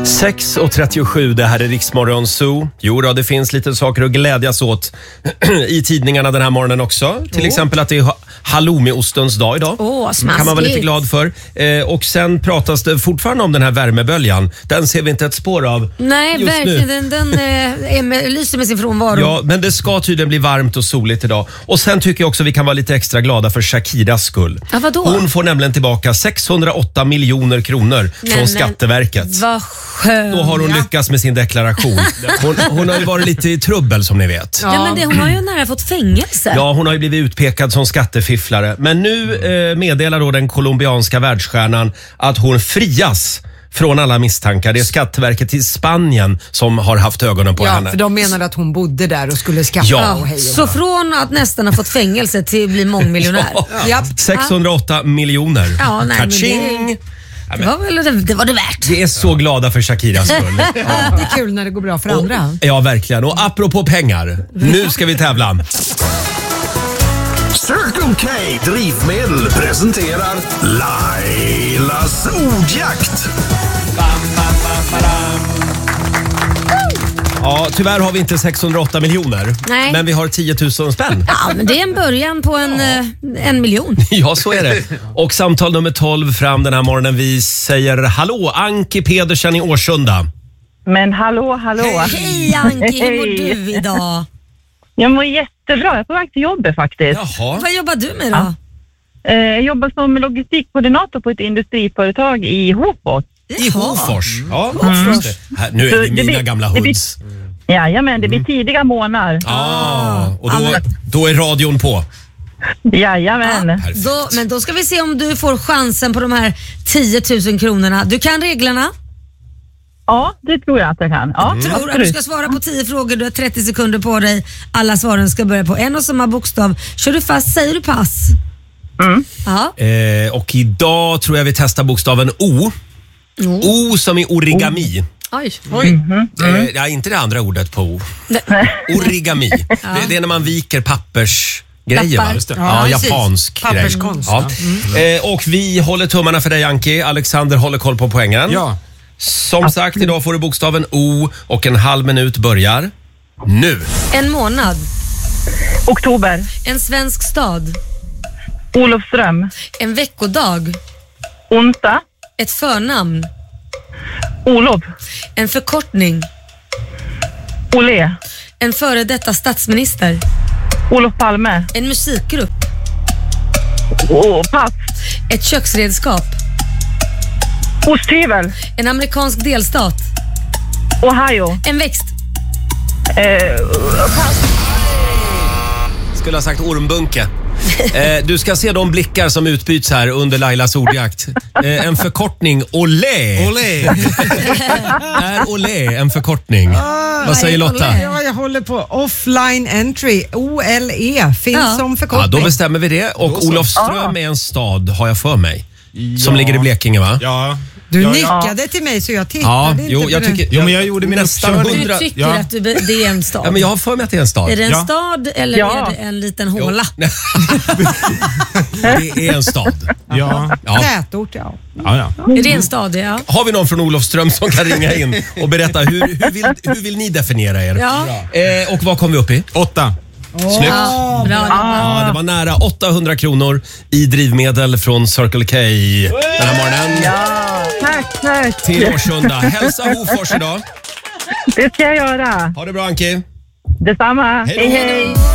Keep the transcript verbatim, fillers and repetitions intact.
sex och trettiosju, det här är Riksmorgon Zoo. Jo då, det finns lite saker att glädjas åt i tidningarna den här morgonen också. Till oh. exempel att det är halloumiostens dag idag. Åh, smaskigt. Kan man vara lite glad för. Eh, och sen pratas det fortfarande om den här värmeböljan. Den ser vi inte ett spår av. Nej, just verkligen. nu. Den, den är med, lyser med sin frånvaro. Ja, men det ska tydligen bli varmt och soligt idag. Och sen tycker jag också vi kan vara lite extra glada för Shakiras skull. Ja, vadå? Hon får nämligen tillbaka sexhundraåtta miljoner kronor från Nej, Skatteverket. Vad skönt. Då har hon lyckats med sin deklaration. Hon, hon har ju varit lite i trubbel som ni vet. Ja, men det, hon har ju nära fått fängelse. Ja, hon har ju blivit utpekad som skattefifflare. Men nu eh, meddelar då den colombianska världsstjärnan att hon frias från alla misstankar. Det är Skatteverket i Spanien som har haft ögonen på ja, henne. Ja, för de menade att hon bodde där och skulle skaffa ja. och hej och Så från att nästan ha fått fängelse till att bli mångmiljonär. ja. Ja. sexhundraåtta miljoner. Ja, nej, men Kaching! det, det, var väl, det, det var det värt. Vi är så glada för Shakiras skull. Ja. Det är kul när det går bra för andra. Och, ja, verkligen. Och apropå pengar, nu ska vi tävla. Circle K Drivmedel presenterar Lailas ordjakt. Ja, tyvärr har vi inte sexhundraåtta miljoner. Nej. Men vi har tio tusen spänn. Ja, men det är en början på en, ja. en miljon. Ja, så är det. Och samtal nummer tolv fram den här morgonen. Vi säger hallå, Anki Pedersen i Årsunda. Men hallå, hallå. Hej Anki, hur mår du idag? Jag mår jättebra. Jag är på väg till jobbet faktiskt. Jaha. Vad jobbar du med då? Ja. Jag jobbar som logistikkoordinator på ett industriföretag i Hofors. I Hofors? Ja, mm. just det. Här, nu är det mina blir, gamla det hoods. Blir, jajamän, det blir tidiga månader. Ah, och då, då är radion på. Jajamän. Ja, då, men då ska vi se om du får chansen på de här tio tusen kronorna. Du kan reglerna? Ja, det tror jag att jag kan. Ja, mm. tror att du ska svara på tio frågor. Du har trettio sekunder på dig. Alla svaren ska börja på en och samma bokstav. Kör du fast, säger du pass. Mm. Ja. Eh, och idag tror jag vi testar bokstaven O. Mm. O som i origami. Oj. Oj. Mm-hmm. Mm. Eh, ja, inte det andra ordet på O. Origami. ja. det, det är när man viker pappers... Grejer, va? Ja, ja, japansk grej. Papperskonst. Ja. Mm. Eh, och vi håller tummarna för dig, Anki. Alexander håller koll på poängen. Ja. Som sagt, idag får du bokstaven O och en halv minut börjar nu. En månad. Oktober. En svensk stad. Olofström. En veckodag. Onsdag. Ett förnamn. Olof. En förkortning. Olé. En före detta statsminister. Olof Palme. En musikgrupp. Oh, pass. Ett köksredskap. Osthyvel. En amerikansk delstat. Ohio. En växt. Eh, pass. Skulle ha sagt ormbunke. Eh, du ska se de blickar som utbyts här under Lailas ordjakt. Eh, en förkortning, olé. Olé. Är olé en förkortning? Ah, Vad säger Lotta? Ja, jag håller på offline entry. O L E finns ja. som förkortning. Ja, då bestämmer vi det. Och Olofström är en stad, har jag för mig. Som Ja. ligger i Blekinge, va? Ja. Du ja, nickade ja. till mig så jag tittade Ja, inte jo, på jag det. tycker... Jo, men jag gjorde min nästan uppkörning. hundra... Du tycker Ja. att du, det är en stad. Ja, men jag har för mig att det är en stad. Är det en Ja. stad eller Ja. är det en liten håla? Det är en stad. Ja. Ja. Tätort, ja. Ja, ja. Är det en stad, ja? Har vi någon från Olofström som kan ringa in och berätta hur, hur, vill, hur vill ni definiera er? Ja. Eh, och vad kom vi upp i? Åtta. Snyggt. Ja, bra jobbat. Ja, det var nära åttahundra kronor i drivmedel från Circle K den här morgonen. Ja, tack, tack. Till Årsunda. Hälsa Hofors idag. Det ska jag göra. Ha det bra, Anki. Detsamma. Hej då. Hej, hej.